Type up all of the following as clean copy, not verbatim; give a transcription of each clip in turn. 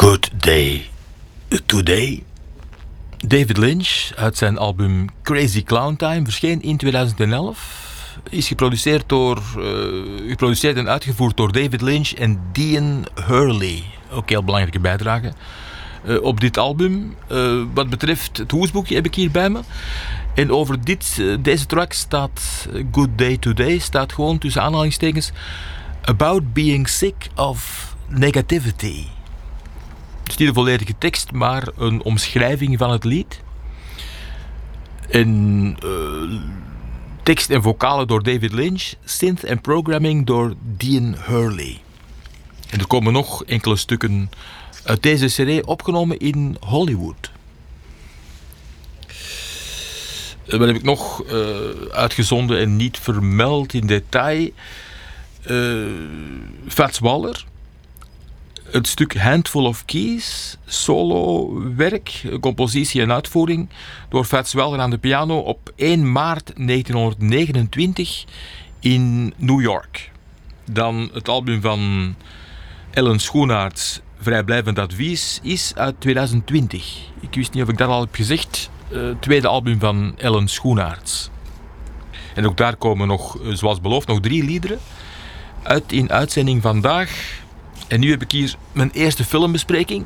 Good Day Today. David Lynch uit zijn album Crazy Clown Time verscheen in 2011. Is geproduceerd en uitgevoerd door David Lynch en Dean Hurley. Ook heel belangrijke bijdrage op dit album. Wat betreft het hoesboekje heb ik hier bij me. En over deze track staat Good Day Today, staat gewoon tussen aanhalingstekens About being sick of negativity. Het is niet een volledige tekst, maar een omschrijving van het lied. En tekst en vocalen door David Lynch, synth en programming door Dean Hurley. En er komen nog enkele stukken uit deze CD opgenomen in Hollywood. Wat heb ik nog uitgezonden en niet vermeld in detail? Fats Waller. Het stuk Handful of Keys, solo werk, compositie en uitvoering door Fats Waller aan de piano op 1 maart 1929 in New York. Dan het album van Ellen Schoenaerts, Vrijblijvend Advies, is uit 2020. Ik wist niet of ik dat al heb gezegd. Tweede album van Ellen Schoenaerts. En ook daar komen nog, zoals beloofd, nog 3 liederen uit in uitzending vandaag. En nu heb ik hier mijn eerste filmbespreking.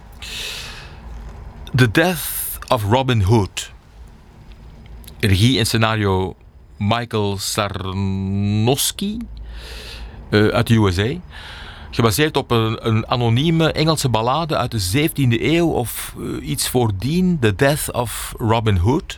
The Death of Robin Hood. Regie en scenario Michael Sarnowski uit de USA. Gebaseerd op een anonieme Engelse ballade uit de 17e eeuw of iets voordien. The Death of Robin Hood.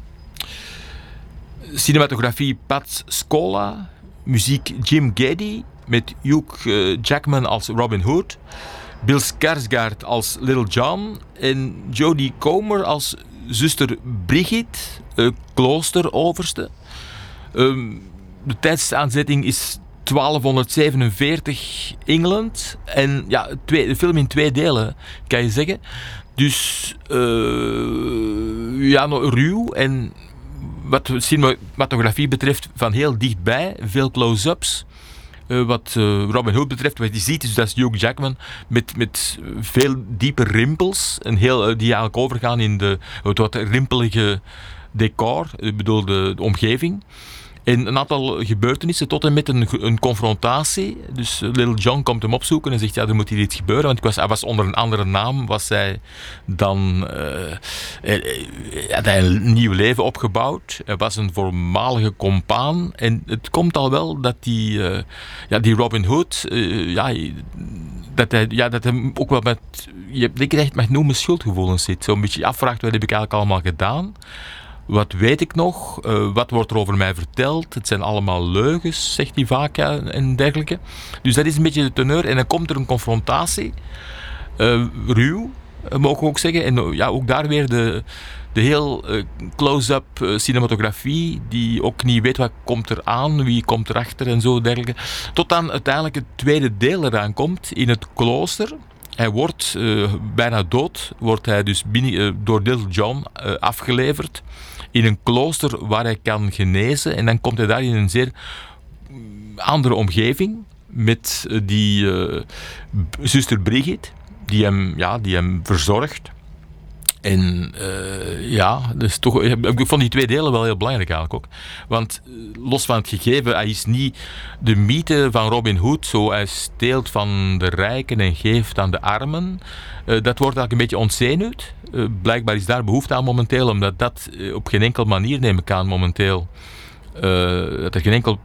Cinematografie Pat Scola. Muziek Jim Geddy. Met Hugh Jackman als Robin Hood, Bill Skarsgård als Little John en Jodie Comer als zuster Brigitte, kloosteroverste. De tijdsaanzetting is 1247 Engeland en ja, de film in 2 delen, kan je zeggen. Dus ruw en wat cinematografie betreft van heel dichtbij, veel close-ups. Wat Robin Hood betreft, wat je ziet is dat is Hugh Jackman met veel diepe rimpels en die eigenlijk overgaan in het wat rimpelige decor, ik bedoel de omgeving. En een aantal gebeurtenissen tot en met een confrontatie. Dus Little John komt hem opzoeken en zegt, ja, er moet hier iets gebeuren. Want hij was onder een andere naam, was hij dan... had hij een nieuw leven opgebouwd. Hij was een voormalige compaan. En het komt al wel dat die Robin Hood... dat hij ook wel met... Je denk ik echt met noemen schuldgevoelens zit. Zo'n beetje afvraagt, wat heb ik eigenlijk allemaal gedaan? Wat weet ik nog? Wat wordt er over mij verteld? Het zijn allemaal leugens, zegt hij vaak en dergelijke. Dus dat is een beetje de teneur. En dan komt er een confrontatie. Ruw, mogen we ook zeggen. En ja, ook daar weer de heel close-up cinematografie. Die ook niet weet wat komt er aan, wie komt erachter en zo dergelijke. Tot dan uiteindelijk het tweede deel eraan komt in het klooster. Hij wordt bijna dood, wordt hij dus door Little John afgeleverd in een klooster waar hij kan genezen. En dan komt hij daar in een zeer andere omgeving met die zuster Brigitte, die hem verzorgt. En dus toch, ik vond die 2 delen wel heel belangrijk eigenlijk ook. Want los van het gegeven, hij is niet de mythe van Robin Hood, zo hij steelt van de rijken en geeft aan de armen. Dat wordt eigenlijk een beetje ontzenuwd. Blijkbaar is daar behoefte aan momenteel, omdat dat op geen enkele manier, neem ik aan momenteel, dat er geen enkel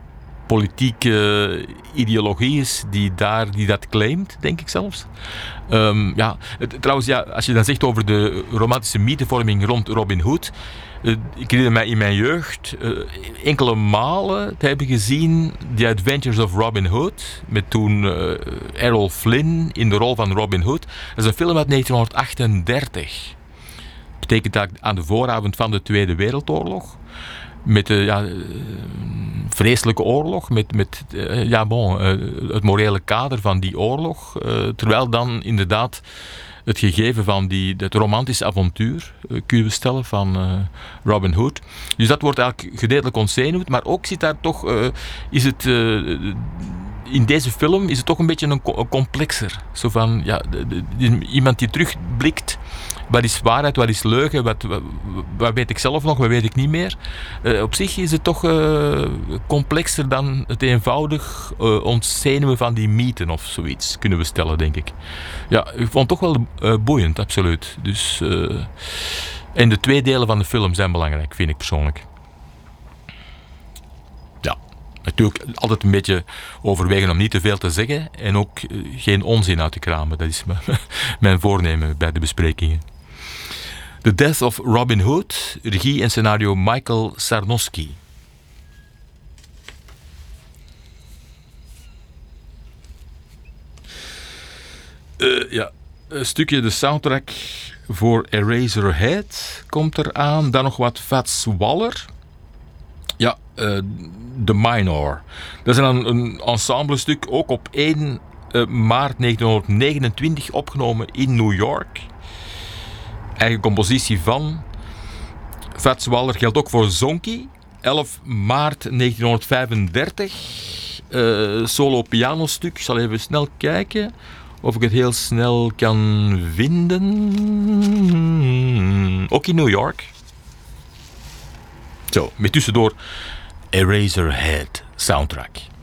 politieke ideologie is die dat claimt, denk ik zelfs. Trouwens, als je dan zegt over de romantische mythevorming rond Robin Hood, ik herinner mij in mijn jeugd enkele malen te hebben gezien The Adventures of Robin Hood, met toen Errol Flynn in de rol van Robin Hood. Dat is een film uit 1938. Dat betekent aan de vooravond van de Tweede Wereldoorlog. Met de vreselijke oorlog, het morele kader van die oorlog. Terwijl dan inderdaad het gegeven van het romantische avontuur, kunnen we stellen, van Robin Hood. Dus dat wordt eigenlijk gedeeltelijk ontzenuwd, maar ook zit daar toch, is het in deze film is het toch een beetje een complexer. Zo van, ja, iemand die terugblikt. Wat is waarheid, wat is leugen, wat weet ik zelf nog, wat weet ik niet meer. Op zich is het toch complexer dan het eenvoudig ontzenuwen van die mythen of zoiets, kunnen we stellen, denk ik. Ja, ik vond het toch wel boeiend, absoluut. Dus, en de 2 delen van de film zijn belangrijk, vind ik persoonlijk. Ja, natuurlijk altijd een beetje overwegen om niet te veel te zeggen en ook geen onzin uit te kramen. Dat is mijn voornemen bij de besprekingen. The Death of Robin Hood, regie en scenario Michael Sarnowski. Ja, een stukje de soundtrack voor Eraserhead komt eraan. Dan nog wat Fats Waller. Ja, The Minor. Dat is een ensemblestuk, ook op 1 maart 1929 opgenomen in New York. Eigen compositie van Fats Waller, geldt ook voor Zonky. 11 maart 1935. Solo pianostuk. Ik zal even snel kijken of ik het heel snel kan vinden. Ook in New York. Zo, met tussendoor Eraserhead soundtrack.